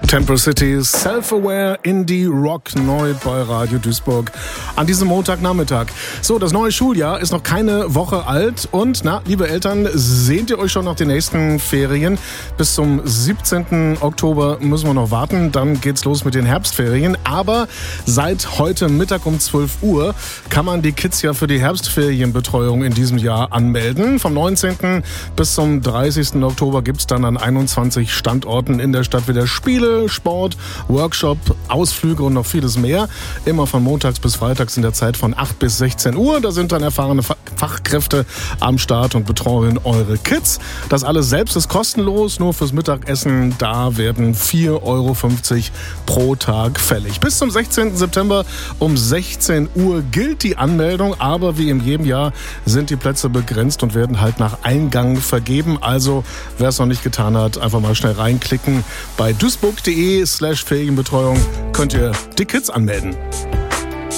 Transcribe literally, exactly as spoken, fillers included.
Temple City, Self-Aware, Indie, Rock, neu bei Radio Duisburg an diesem Montagnachmittag. So, das neue Schuljahr ist noch keine Woche alt und, na, liebe Eltern, sehnt ihr euch schon nach den nächsten Ferien? Bis zum siebzehnten Oktober müssen wir noch warten, dann geht's los mit den Herbstferien. Aber seit heute Mittag um zwölf Uhr kann man die Kids ja für die Herbstferienbetreuung in diesem Jahr anmelden. Vom neunzehnten bis zum dreißigsten Oktober gibt's dann an einundzwanzig Standorten in der Stadt wieder Spiele, Sport, Workshop, Ausflüge und noch vieles mehr. Immer von montags bis freitags in der Zeit von acht bis sechzehn Uhr. Da sind dann erfahrene Fachkräfte am Start und betreuen eure Kids. Das alles selbst ist kostenlos, nur fürs Mittagessen. Da werden vier Euro fünfzig pro Tag fällig. Bis zum sechzehnten September um sechzehn Uhr gilt die Anmeldung, aber wie in jedem Jahr sind die Plätze begrenzt und werden halt nach Eingang vergeben. Also, wer es noch nicht getan hat, einfach mal schnell reinklicken. Bei duisburg punkt de slash Ferienbetreuung könnt ihr die Kids anmelden.